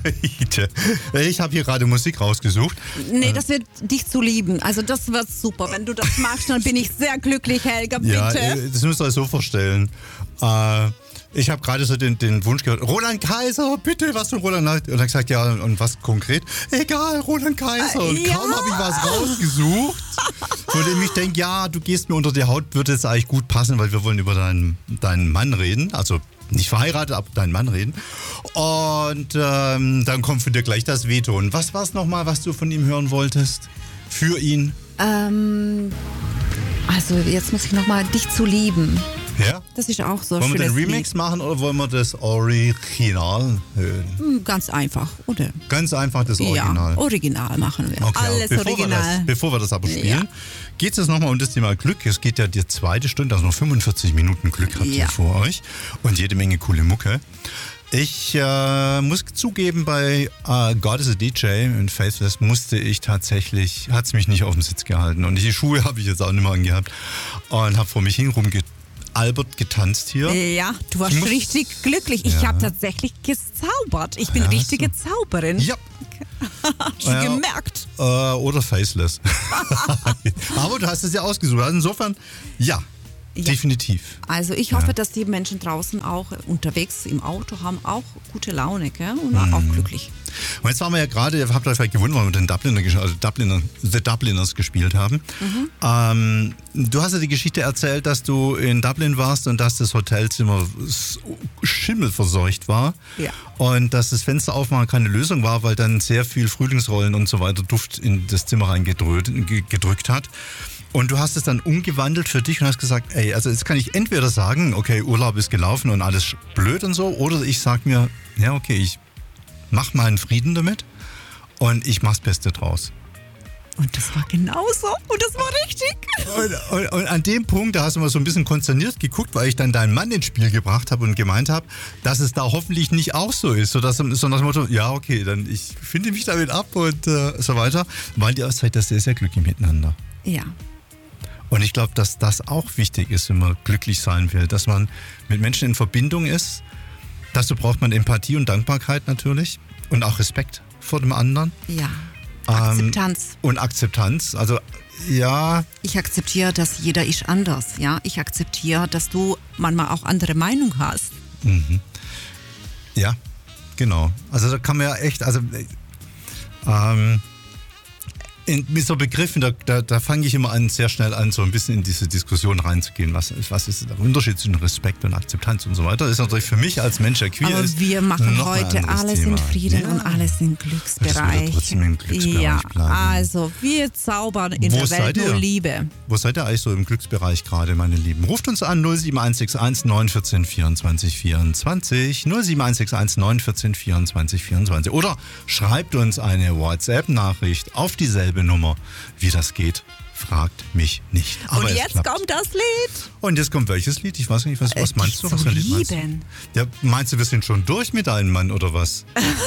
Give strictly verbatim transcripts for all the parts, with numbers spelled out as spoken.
Ich habe hier gerade Musik rausgesucht. Nee, das wird dich zu lieben. Also das wird super. Wenn du das machst, dann bin ich sehr glücklich, Helga, bitte. Ja, das müsst ihr euch so vorstellen. Äh, ich habe gerade so den, den Wunsch gehört, Roland Kaiser, bitte, was für Roland Kaiser. Und er hat gesagt, ja, und was konkret? Egal, Roland Kaiser. Und ja. kaum habe ich was rausgesucht, von dem ich denke, ja, du gehst mir unter die Haut, würde es eigentlich gut passen, weil wir wollen über deinen, deinen Mann reden. Also nicht verheiratet, aber deinen Mann reden. Und ähm, dann kommt von dir gleich das Veto. Und was war es nochmal, was du von ihm hören wolltest? Für ihn? Ähm, also jetzt muss ich nochmal, dich zu lieben. Ja? Das ist auch so ein Wollen wir schönes den Remix Lied. machen oder wollen wir das Original hören? Ganz einfach, oder? Ganz einfach das Original. Ja, Original machen wir. Okay, Alles bevor Original. Wir das, bevor wir das aber spielen, Ja. geht es jetzt nochmal um das Thema Glück. Es geht ja die zweite Stunde, also noch fünfundvierzig Minuten Glück habt ihr Ja. vor euch und jede Menge coole Mucke. Ich äh, muss zugeben, bei äh, God is a D J und Faithless musste ich tatsächlich, hat es mich nicht auf dem Sitz gehalten. Und die Schuhe habe ich jetzt auch nicht mehr angehabt und habe vor mich hin rumgetanzt. Albert getanzt hier. Ja, du warst muss, richtig glücklich. Ich ja. habe tatsächlich gezaubert. Ich bin Ja, richtige so. Zauberin. Ja. Schon Ja. gemerkt. Äh, oder Faceless. Aber du hast es ja ausgesucht. Also insofern, ja, Ja. definitiv. Also ich hoffe, Ja. dass die Menschen draußen auch unterwegs im Auto haben auch gute Laune, gell? Und waren auch glücklich. Und jetzt waren wir ja gerade, ihr habt euch vielleicht gewundert, weil wir den Dubliner, gesch- also Dubliner, The Dubliners gespielt haben. Mhm. Ähm, du hast ja die Geschichte erzählt, dass du in Dublin warst und dass das Hotelzimmer s- schimmelverseucht war. Ja. Und dass das Fenster aufmachen keine Lösung war, weil dann sehr viel Frühlingsrollen und so weiter Duft in das Zimmer reingedrückt hat. Und du hast es dann umgewandelt für dich und hast gesagt, ey, also jetzt kann ich entweder sagen, okay, Urlaub ist gelaufen und alles blöd und so, oder ich sag mir, ja, okay, ich mach mal einen Frieden damit und ich mach's Beste draus. Und das war genauso. Und das war richtig. Und, und, und an dem Punkt, da hast du mal so ein bisschen konsterniert geguckt, weil ich dann deinen Mann ins Spiel gebracht habe und gemeint habe, dass es da hoffentlich nicht auch so ist. Sodass, so nach dem Motto, ja, okay, dann ich finde mich damit ab und äh, so weiter. Weil ihr seid da sehr, sehr glücklich miteinander. Ja. Und ich glaube, dass das auch wichtig ist, wenn man glücklich sein will, dass man mit Menschen in Verbindung ist. Dazu braucht man Empathie und Dankbarkeit natürlich und auch Respekt vor dem anderen. Ja. Ähm, Akzeptanz. Und Akzeptanz. Also, ja, Ich akzeptiere, dass jeder ist anders. Ja, ich akzeptiere, dass du manchmal auch andere Meinung hast. ja, genau. Also da kann man ja echt, also ähm, in, mit so Begriffen, da, da, da fange ich immer an, sehr schnell an, so ein bisschen in diese Diskussion reinzugehen. Was, was ist der Unterschied zwischen Respekt und Akzeptanz und so weiter? Das ist natürlich für mich als Mensch, der queer Aber ist, wir machen noch ein heute anderes alles Thema. in Frieden Ja. und alles im Das Glücksbereich. wird trotzdem im Glücksbereich ja, bleiben. also wir zaubern in Wo der seid Welt nur ihr? Liebe. Wo seid ihr eigentlich so im Glücksbereich gerade, meine Lieben? Ruft uns an null sieben eins sechs eins neun eins vier vierundzwanzig vierundzwanzig null sieben eins sechs eins neun eins vier vierundzwanzig vierundzwanzig oder schreibt uns eine WhatsApp-Nachricht auf dieselbe Nummer. Wie das geht, fragt mich nicht. Aber Und es jetzt klappt. kommt das Lied. Und jetzt kommt welches Lied? Ich weiß nicht, was, was Äh, meinst dich du? Was zu für ein Lied meinst du? lieben. Ja, meinst du, wir sind schon durch mit deinem Mann oder was?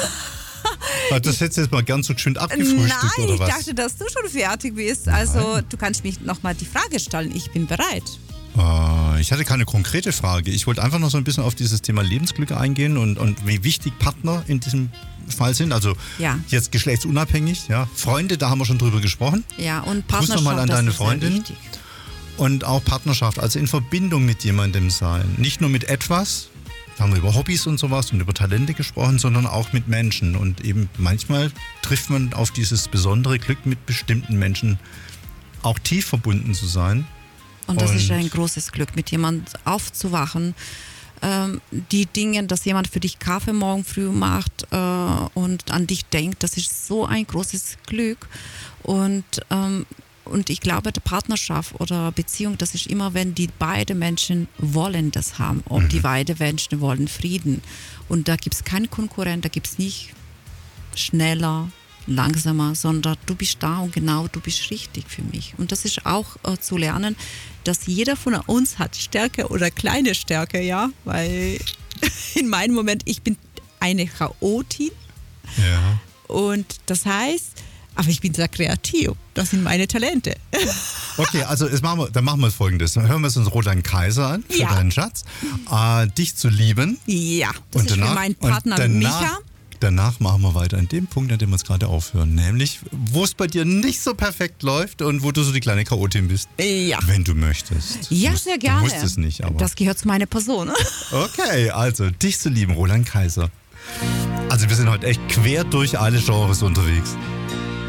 Ah, das hättest du jetzt mal gern so schön abgefrühstückt Nein, oder ich was? dachte, dass du schon fertig bist. Also du kannst mich nochmal die Frage stellen. Ich bin bereit. Äh, Ich hatte keine konkrete Frage. Ich wollte einfach noch so ein bisschen auf dieses Thema Lebensglück eingehen und, und wie wichtig Partner in diesem Fall sind. Also Ja. jetzt geschlechtsunabhängig. Ja. Freunde, da haben wir schon drüber gesprochen. Ja, und Grüß noch Partnerschaft, mal an das deine ist sehr Freundin. wichtig. Und auch Partnerschaft, also in Verbindung mit jemandem sein. Nicht nur mit etwas, da haben wir über Hobbys und sowas und über Talente gesprochen, sondern auch mit Menschen. Und eben manchmal trifft man auf dieses besondere Glück, mit bestimmten Menschen auch tief verbunden zu sein. Und das ist Und- ein großes Glück, mit jemandem aufzuwachen. Ähm, die Dinge, dass jemand für dich Kaffee morgen früh macht äh, und an dich denkt, das ist so ein großes Glück. Und, ähm, und ich glaube, die Partnerschaft oder Beziehung, das ist immer, wenn die beiden Menschen wollen das haben. Ob die beiden Menschen wollen Frieden. Und da gibt es keinen Konkurrent, da gibt es nicht schneller, langsamer, sondern du bist da und genau du bist richtig für mich. Und das ist auch äh, zu lernen, dass jeder von uns hat Stärke oder kleine Stärke, ja, weil in meinem Moment, ich bin eine Chaotin Ja. und das heißt, aber ich bin sehr kreativ, das sind meine Talente. Okay, also jetzt machen wir, dann machen wir Folgendes. Dann hören wir uns Roland Kaiser an für Ja. deinen Schatz. Äh, dich zu lieben. Ja, das Und ist danach- für meinen und Partner danach- Micha. danach machen wir weiter an dem Punkt, an dem wir es gerade aufhören. Nämlich, wo es bei dir nicht so perfekt läuft und wo du so die kleine Chaotin bist. Ja. Wenn du möchtest. Ja, musst, sehr gerne. Du musst es nicht, aber. Das gehört zu meiner Person. Okay, also, dich zu lieben, Roland Kaiser. Also, wir sind heute echt quer durch alle Genres unterwegs.